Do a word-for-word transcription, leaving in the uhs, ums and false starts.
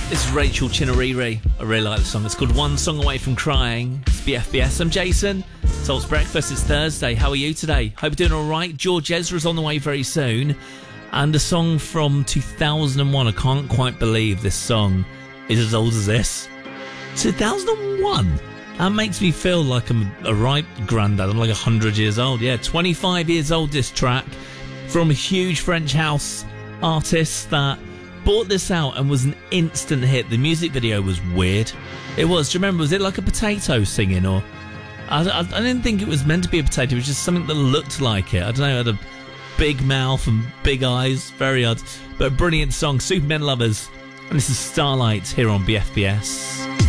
This is Rachel Chinariri. I really like the song. It's called One Song Away From Crying. It's B F B S. I'm Jason. Salt's Breakfast. It's Thursday. How are you today? Hope you're doing all right. George Ezra's on the way very soon. And a song from two thousand one. I can't quite believe this song is as old as this. two thousand one? That makes me feel like I'm a ripe granddad. I'm like one hundred years old. Yeah, twenty-five years old, this track. From a huge French house artist that bought this out and was an instant hit. The music video was weird. It was. Do you remember? Was it like a potato singing? Or I, I, I didn't think it was meant to be a potato. It was just something that looked like it. I don't know. It had a big mouth and big eyes. Very odd. But a brilliant song. Superman Lovers. And this is Starlight here on B F B S.